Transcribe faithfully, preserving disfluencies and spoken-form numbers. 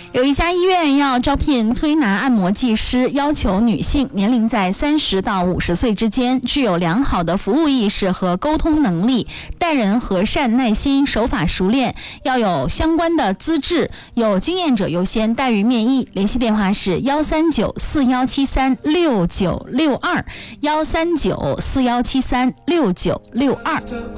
有一家医院要招聘推拿按摩技师，要求女性年龄在三十到五十岁之间，具有良好的服务意识和沟通能力，待人和善、耐心，手法熟练，要有相关的资质，有经验者优先，待遇面议。联系电话是幺三九四幺七三六九六二，幺三九四幺七三六九六二。